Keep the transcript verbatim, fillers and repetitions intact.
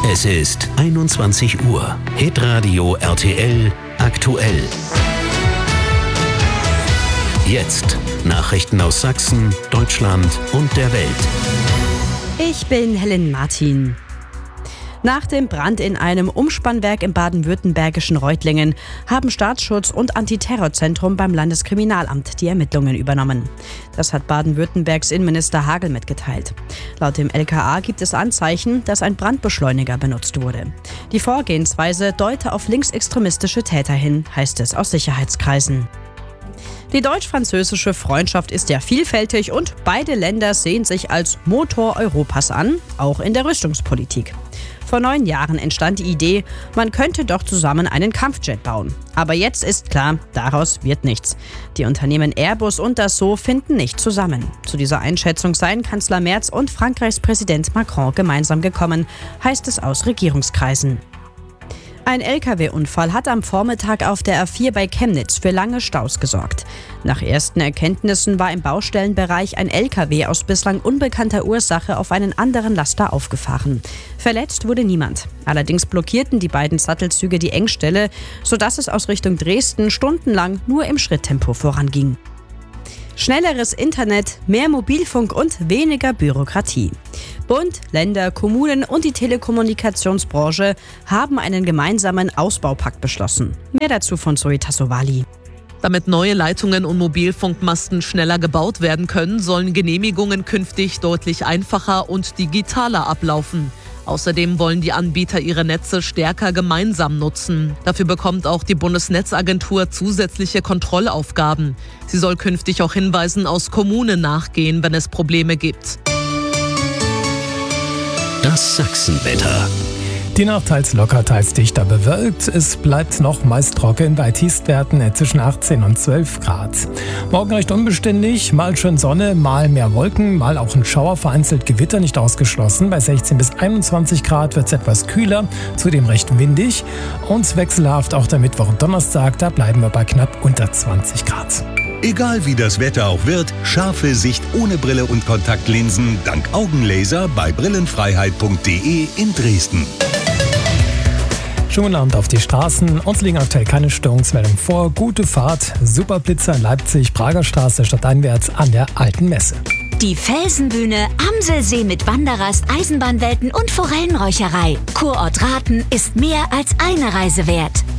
Es ist einundzwanzig Uhr. Hitradio R T L aktuell. Jetzt Nachrichten aus Sachsen, Deutschland und der Welt. Ich bin Helen Martin. Nach dem Brand in einem Umspannwerk im baden-württembergischen Reutlingen haben Staatsschutz und Antiterrorzentrum beim Landeskriminalamt die Ermittlungen übernommen. Das hat Baden-Württembergs Innenminister Hagel mitgeteilt. Laut dem L K A gibt es Anzeichen, dass ein Brandbeschleuniger benutzt wurde. Die Vorgehensweise deute auf linksextremistische Täter hin, heißt es aus Sicherheitskreisen. Die deutsch-französische Freundschaft ist ja vielfältig und beide Länder sehen sich als Motor Europas an, auch in der Rüstungspolitik. Vor neun Jahren entstand die Idee, man könnte doch zusammen einen Kampfjet bauen. Aber jetzt ist klar, daraus wird nichts. Die Unternehmen Airbus und Dassault finden nicht zusammen. Zu dieser Einschätzung seien Kanzler Merz und Frankreichs Präsident Macron gemeinsam gekommen, heißt es aus Regierungskreisen. Ein L K W-Unfall hat am Vormittag auf der A vier bei Chemnitz für lange Staus gesorgt. Nach ersten Erkenntnissen war im Baustellenbereich ein L K W aus bislang unbekannter Ursache auf einen anderen Laster aufgefahren. Verletzt wurde niemand. Allerdings blockierten die beiden Sattelzüge die Engstelle, sodass es aus Richtung Dresden stundenlang nur im Schritttempo voranging. Schnelleres Internet, mehr Mobilfunk und weniger Bürokratie. Bund, Länder, Kommunen und die Telekommunikationsbranche haben einen gemeinsamen Ausbaupakt beschlossen. Mehr dazu von Zoe Tassovali. Damit neue Leitungen und Mobilfunkmasten schneller gebaut werden können, sollen Genehmigungen künftig deutlich einfacher und digitaler ablaufen. Außerdem wollen die Anbieter ihre Netze stärker gemeinsam nutzen. Dafür bekommt auch die Bundesnetzagentur zusätzliche Kontrollaufgaben. Sie soll künftig auch Hinweisen aus Kommunen nachgehen, wenn es Probleme gibt. Das Sachsenwetter. Die Nacht teils locker, teils dichter bewölkt. Es bleibt noch meist trocken bei Tiefstwerten zwischen achtzehn und zwölf Grad. Morgen recht unbeständig, mal schön Sonne, mal mehr Wolken, mal auch ein Schauer, vereinzelt Gewitter nicht ausgeschlossen. Bei sechzehn bis einundzwanzig Grad wird es etwas kühler, zudem recht windig. Und wechselhaft auch der Mittwoch und Donnerstag, da bleiben wir bei knapp unter zwanzig Grad. Egal wie das Wetter auch wird, scharfe Sicht ohne Brille und Kontaktlinsen dank Augenlaser bei brillenfreiheit punkt de in Dresden. Schönen guten Abend auf die Straßen. Uns liegen aktuell keine Störungsmeldungen vor. Gute Fahrt, Superblitzer Leipzig, Prager Straße stadteinwärts an der Alten Messe. Die Felsenbühne, Amselsee mit Wanderrast, Eisenbahnwelten und Forellenräucherei. Kurort Rathen ist mehr als eine Reise wert.